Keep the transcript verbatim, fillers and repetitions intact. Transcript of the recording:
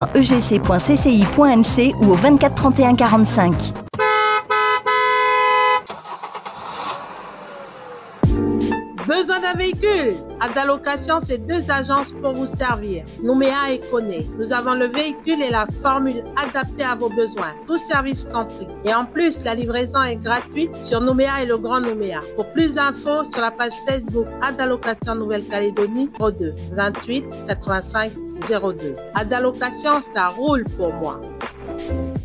e g c point c c i point n c ou au vingt-quatre trente et un quarante-cinq. Besoin d'un véhicule? Adalocation, c'est deux agences pour vous servir. Nouméa et Koné. Nous avons le véhicule et la formule adaptée à vos besoins. Tout service compris. Et en plus, la livraison est gratuite sur Nouméa et le Grand Nouméa. Pour plus d'infos, sur la page Facebook Adalocation Nouvelle-Calédonie, zéro deux vingt-huit quatre-vingt-cinq zéro deux. Adalocation, ça roule pour moi.